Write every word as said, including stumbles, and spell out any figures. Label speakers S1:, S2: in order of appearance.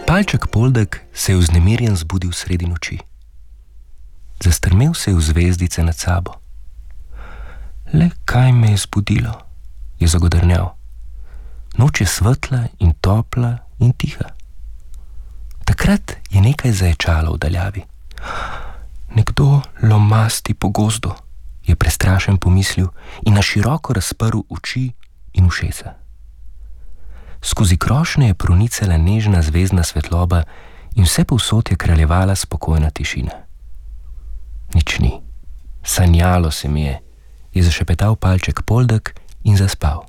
S1: Palček Poldek se je vznemirjen zbudil sredi noči. Zastrmel se je v zvezdice nad sabo. Le kaj me je zbudilo, je zagodrnjal. Noč je svetla in topla in tiha. Takrat je nekaj zaječalo v daljavi. Nekdo lomasti po gozdu, je prestrašen pomislil in na široko razprl oči in ušesa. Skozi krošnje je pronicala nežna zvezdna svetloba in vse povsod je kraljevala spokojna tišina. Nič ni. Sanjalo se mi je, je zašepetal Palček Poldek in zaspal.